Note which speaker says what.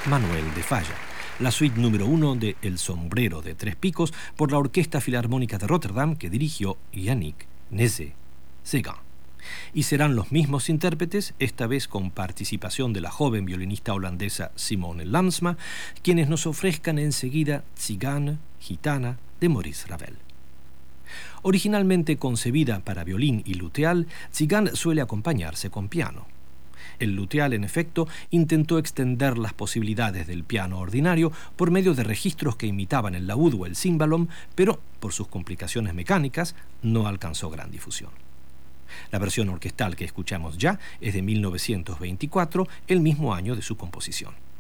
Speaker 1: Manuel de Falla, la suite número 1 de El sombrero de tres picos por la Orquesta Filarmónica de Rotterdam que dirigió Yannick Nézet-Séguin. Y serán los mismos intérpretes, esta vez con participación de la joven violinista holandesa Simone Lamsma, quienes nos ofrezcan enseguida Tzigane, gitana, de Maurice Ravel. Originalmente concebida para violín y luteal, Tzigane suele acompañarse con piano. El luteal, en efecto, intentó extender las posibilidades del piano ordinario por medio de registros que imitaban el laúd o el címbalom, pero, por sus complicaciones mecánicas, no alcanzó gran difusión. La versión orquestal que escuchamos ya es de 1924, el mismo año de su composición.